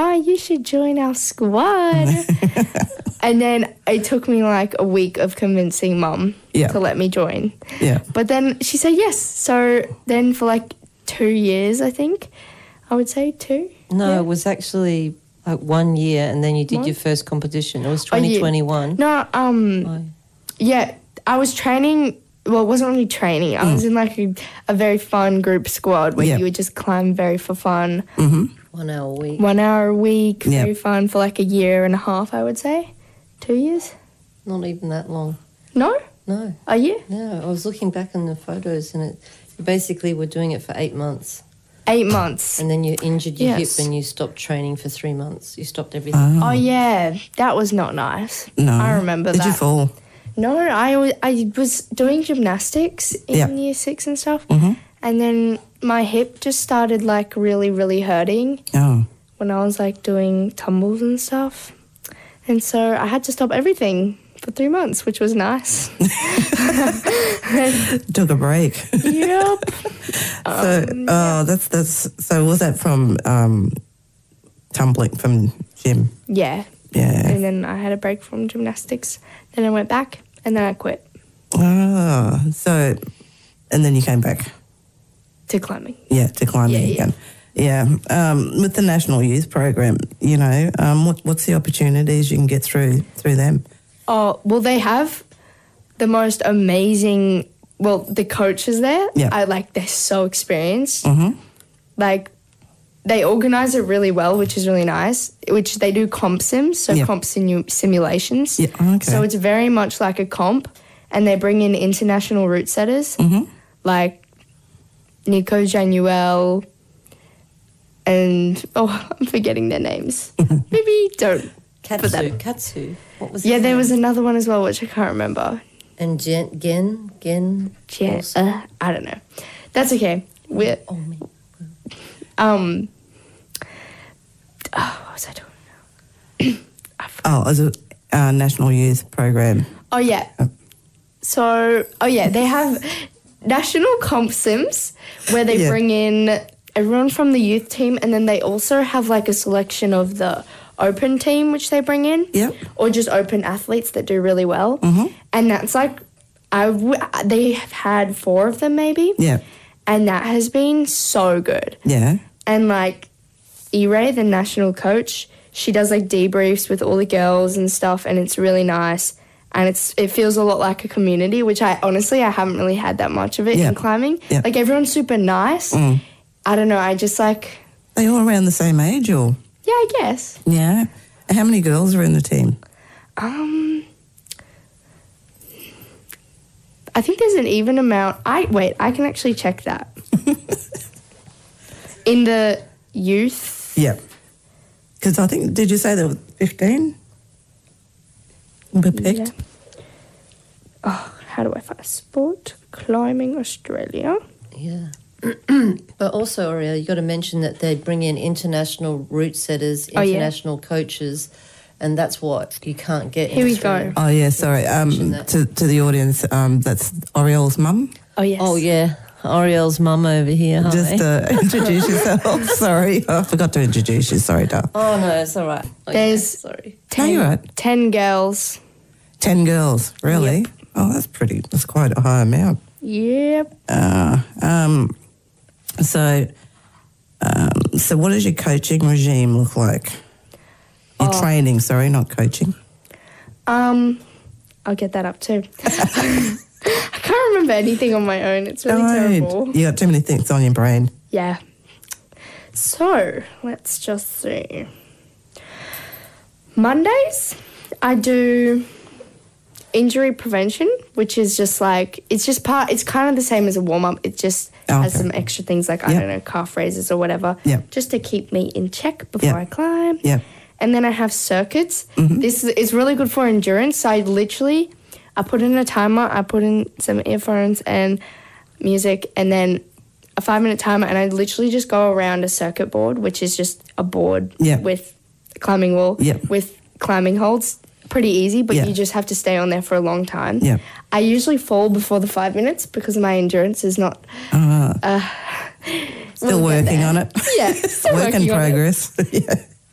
oh, you should join our squad. And then it took me like a week of convincing Mum to let me join. Yeah. But then she said yes. So then for like 2 years, I think, I would say 2. No, it was actually like 1 year and then you did your first competition. It was 2021. No, yeah, I was training. Well, it wasn't really training. I was in like a very fun group squad where you would just climb very for fun. 1 hour a week. 1 hour a week, very fun for like a year and a half, I would say. 2 years? Not even that long. No? No. A year? No, I was looking back on the photos and you basically were doing it for 8 months. 8 months. And then you injured your hip and you stopped training for 3 months. You stopped everything. Oh, yeah. That was not nice. No. I remember that. Did you fall? No, I was doing gymnastics in year 6 and stuff. And then my hip just started like really, really hurting when I was like doing tumbles and stuff. And so I had to stop everything for 3 months, which was nice. Took a break. Yep. So was that from tumbling from gym? Yeah. Yeah. And then I had a break from gymnastics. Then I went back and then I quit. Oh, so, and then you came back? To climbing. Yeah, to climbing again. Yeah. With the National Youth Program, you know, what's the opportunities you can get through them? Oh, well, they have the most amazing, well, the coaches there, they're so experienced. Like, they organise it really well, which is really nice, which they do comp sims, so comp simulations. Yeah, okay. So it's very much like a comp, and they bring in international route setters, like Nico Januel and, I'm forgetting their names. Maybe don't. Katsu. What was Yeah, there was another one as well, which I can't remember. And Gen. I don't know. That's okay. We're... what was I doing now? As a National Youth Program. Oh, yeah. So, they have national comp sims where they bring in everyone from the youth team, and then they also have like a selection of the open team which they bring in, or just open athletes that do really well. And that's like, they have had 4 of them maybe. Yeah. And that has been so good. Yeah. And like E-Ray, the national coach, she does like debriefs with all the girls and stuff, and it's really nice. And it feels a lot like a community, which I haven't really had that much of it in climbing. Yeah. Like everyone's super nice. I don't know, I just like... They all around the same age or? Yeah, I guess. Yeah. How many girls are in the team? I think there's an even amount. I can actually check that. In the youth? Yeah. Because I think, did you say there were 15? Were picked? Yeah. Oh, how do I find Sport Climbing Australia? Yeah. But also, Ariel, you got to mention that they bring in international route setters, international coaches, and that's what you can't get. Here we go. Oh yeah, sorry. To the audience, that's Oriel's mum. Oh yes. Oh yeah, Oriel's mum over here. Just introduce yourself. Sorry, I forgot to introduce you. Sorry, Dar. Oh no, it's all right. There's 10 girls. 10 girls, really? Yep. Oh, that's quite a high amount. Yep. So what does your coaching regime look like? Your training, sorry, not coaching. I'll get that up too. I can't remember anything on my own. It's really terrible. You got too many things on your brain. Yeah. So, let's just see. Mondays, I do injury prevention, which is just like, it's kind of the same as a warm-up. It just has some extra things like, I don't know, calf raises or whatever, just to keep me in check before I climb. Yeah. And then I have circuits. This is really good for endurance. So I put in a timer, I put in some earphones and music, and then a 5-minute timer, and I literally just go around a circuit board, which is just a board with a climbing wall with climbing holds. Pretty easy, but you just have to stay on there for a long time. Yeah. I usually fall before the 5 minutes because my endurance is not... Still working on it. Yeah, still Work in progress. Yeah.